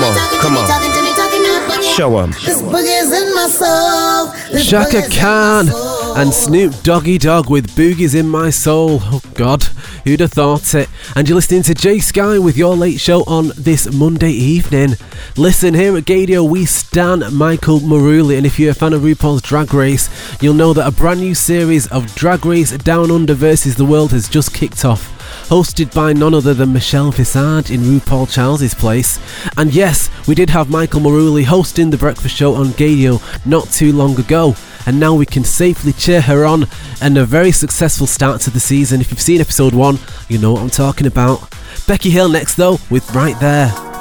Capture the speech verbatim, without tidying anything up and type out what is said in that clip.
on, come on. Show 'em. This boogie's in my soul. This Shaka boogie's in Khan my soul. and Snoop Doggy Dogg with Boogies in My Soul. Oh God, who'd have thought it? And you're listening to Jay Sky with your late show on this Monday evening. Listen, here at Gadio we stan Michael Maruli, and if you're a fan of RuPaul's Drag Race, you'll know that a brand new series of Drag Race Down Under versus the World has just kicked off, hosted by none other than Michelle Visage in RuPaul Charles's place. And yes, we did have Michael Maruli hosting the breakfast show on Gadio not too long ago, and now we can safely cheer her on, and a very successful start to the season. If you've seen episode one, you know what I'm talking about. Becky Hill next though with Right There.